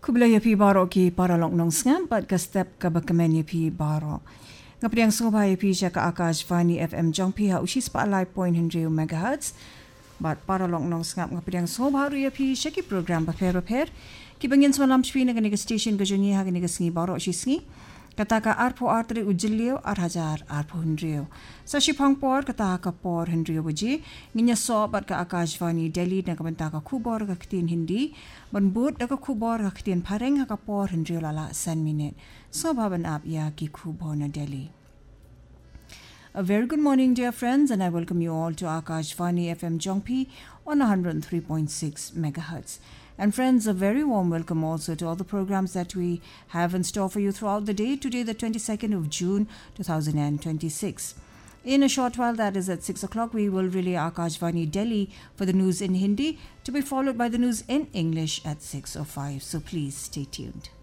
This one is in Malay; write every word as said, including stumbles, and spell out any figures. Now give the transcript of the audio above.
Kubla yapi baro ki para long nong ngam pat ka step ka bakamen yapi baro. Ngapriang soba yapi ka Akashvani F M Jongpi ha ushi spotlight point hundred megahertz. But para long nong ngam ngapriang soba ru yapi shaki program pa per per. Ki bangin semalam shpi na kaniga station ka joni ha kaniga sngi baro ushi sngi. Kata ka arpo artre ujilio ar hajar arpo hundrio. Sa shipang por kata ka por hundrio buji. Nginya so bat ka Akashvani Delhi na kabanta ka kubor ka kitin hindi. Ban boot na ka kubor ka kitin pareng ka por hundrio lala san minute. So baban ap ya ki kubor na Delhi. A very good morning, dear friends, and I welcome you all to Akashvani F M Jongpi on one hundred three point six megahertz. And friends, a very warm welcome also to all the programs that we have in store for you throughout the day. Today, the twenty-second of June, two thousand twenty-six. In a short while, that is at six o'clock, we will relay Akashvani Delhi for the news in Hindi, to be followed by the news in English at six oh five. So please stay tuned.